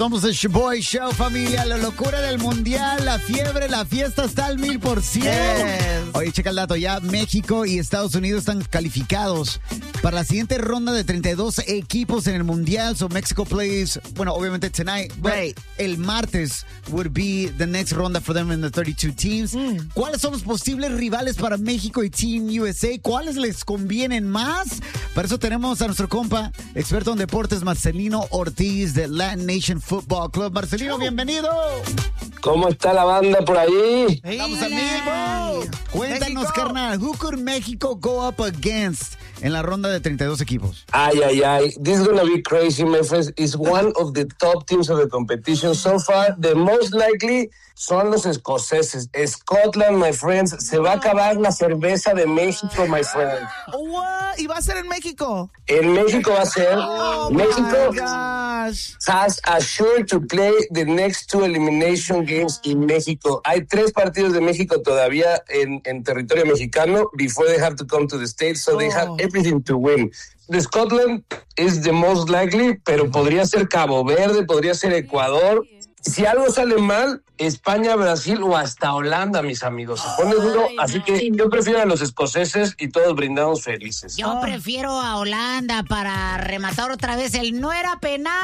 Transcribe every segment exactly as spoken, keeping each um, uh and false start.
Vamos al Boy Show, familia. La locura del mundial, la fiebre, la fiesta está al mil por cien. Yes. Oye, checa el dato. Ya México y Estados Unidos están calificados para la siguiente ronda de treinta y dos equipos en el mundial. So Mexico plays, bueno, obviamente tonight, but Right. el martes would be the next ronda for them in the thirty-two teams. Mm. ¿Cuáles son los posibles rivales para México y Team U S A? ¿Cuáles les convienen más? Para eso tenemos a nuestro compa, experto en deportes, Marcelino Ortiz de Latin Nation Football Club. Marcelino, bienvenido. ¿Cómo está la banda por ahí? Hey, Estamos a mil, bro. Cuéntanos, México. carnal, who could México go up against en la ronda de treinta y dos equipos? Ay, ay, ay. This is gonna be crazy, my friends. It's one of the top teams of the competition so far. The most likely son los escoceses. Scotland, my friends. Se va a acabar la cerveza de México, my friend. What? ¿Y va a ser en México? En México va a ser. Oh, México my gosh. has assured to play the next two elimination games in México. Hay tres partidos de México todavía en, en territorio mexicano before they have to come to the States, so they have Oh. everything to win. The Scotland is the most likely, pero podría ser Cabo Verde, podría ser Ecuador. Si algo sale mal, España, Brasil o hasta Holanda, mis amigos. Se pone duro, así que yo prefiero a los escoceses y todos brindamos felices. Yo Oh. prefiero a Holanda para rematar otra vez el no era penal.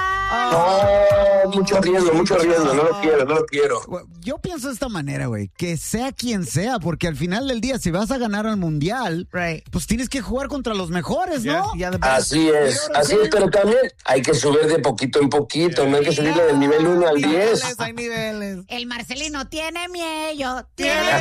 No, mucho riesgo, mucho riesgo, no lo quiero, no lo quiero. Yo pienso de esta manera, güey, que sea quien sea, porque al final del día, si vas a ganar al mundial, Right. pues tienes que jugar contra los mejores, ¿no? Yeah, the best. Así es, así es, pero también hay que subir de poquito en poquito, no hay que subirle del nivel uno al diez. Niveles, hay niveles. El Marcelino tiene miedo, tiene Oye,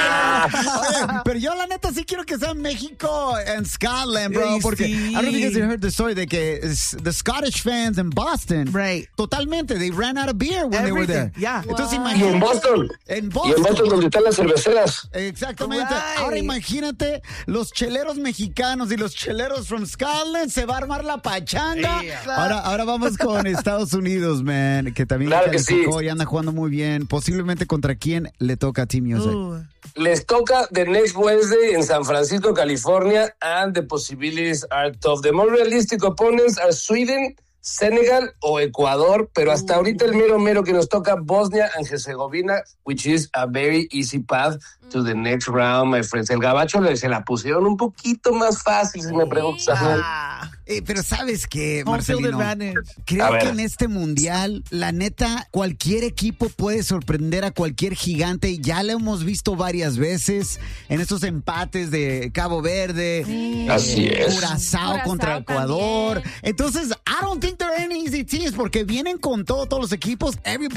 pero yo la neta sí quiero que sea México and Scotland, bro, Ay, porque sí. I don't think you guys heard the story de que es- the Scottish fans in Boston, Right. totalmente, they ran out of beer when they were there. Everything, yeah. Entonces Y en imagínate. Boston, En y en Boston. Boston donde están las cerveceras. Exactamente. Right. Ahora imagínate los cheleros mexicanos y los cheleros from Scotland, se va a armar la pachanga. Yeah. Ahora, ahora vamos con Estados Unidos, man, que también Claro que sí. calificó y anda jugando muy bien. Posiblemente contra quién le toca a Team U S A. Uh, Les toca the next Wednesday en San Francisco, California, and the possibilities are tough. The more realistic opponents are Sweden, Senegal o Ecuador, pero hasta ahorita el mero mero que nos toca Bosnia and Herzegovina, which is a very easy path to the next round, my friends. El gabacho le- se la pusieron un poquito más fácil, si me preguntas. ah, Eh, pero ¿sabes qué, home field Marcelino? advantage. A Creo ver. que en este mundial, la neta, cualquier equipo puede sorprender a cualquier gigante. Ya lo hemos visto varias veces en estos empates de Cabo Verde, Así es. Curazao Curazao contra Ecuador. también. Entonces, I don't think they're any easy teams porque vienen con todo, todos los equipos. Everybody